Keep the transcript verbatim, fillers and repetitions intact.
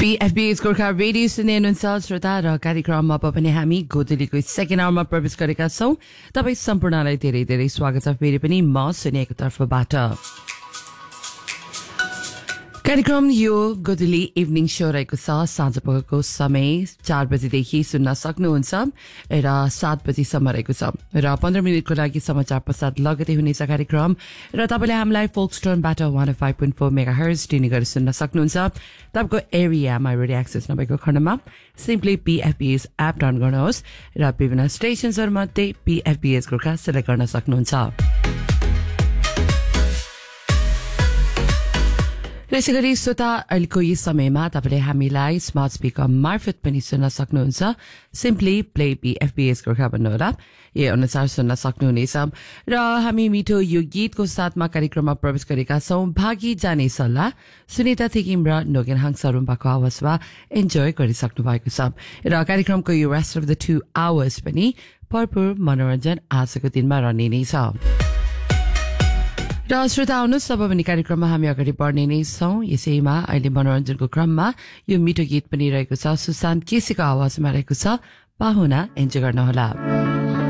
पीएफबीएस Gorkha radio सुन्दै हुनुहुन्छ श्रोता र कार्यक्रममा अब पनि हामी गोदलीको सेकेन्ड आवरमा प्रवेश गरेका छौं। तपाईं सम्पूर्णलाई धेरै धेरै स्वागत छ फेरि पनि म सुनिएको तर्फबाट। कार्यक्रम यो गोदली इभिनिङ शो रहेको छ। साँझ पखको समय चार बजेदेखि सुन्न सक्नुहुन्छ र सात बजीसम्म रहेको छ र पन्ध्र मिनटको लागि समाचार पश्चात लगतै हुनेछ कार्यक्रम र तपाईँले हामीलाई फोक्सटोनबाट one five point four mega hertz tuning गरेर सुन्न सक्नुहुन्छ। तपाईँको एरियामा रेडियो एक्सेस नभएको खण्डमा सिम्पली पीएफबीएस एप डाउनलोड गर्नुहोस् र विभिन्न स्टेशन्सहरूमध्ये पीएफबीएस गोर्खा सेलेक्ट गर्न सक्नुहुन्छ। त्यसै गरी श्रोता अहिलेको यस समयमा तपाईँले हामीलाई स्मार्ट स्पिकर मार्फत पनि सुन्न सक्नुहुन्छ। सिम्पली प्ले पीएफबीएस गोर्खा भन्नुहोला, यही अनुसार सुन्न सक्नुहुनेछ। र हामी मिठो यो गीतको साथमा कार्यक्रममा प्रवेश गरेका छौं। भागी जाने सल्लाह सुनिता थिकिम र नोगेन हाङसरुम्बाको आवाजमा इन्जोय गरिसक्नु भएको छ र कार्यक्रमको यो rest of the two hours पनि भरपूर मनोरञ्जन आजको दिनमा रहने नै छ। र श्रोता आउनुहोस् अब पनि कार्यक्रममा हामी अगाडि बढ्ने नै छौं। यसैमा अहिले मनोरञ्जनको क्रममा यो मिठो गीत पनि रहेको छ। सुशान्त केसीको आवाजमा रहेको छ, पाहुना इन्जोय गर्नुहोला।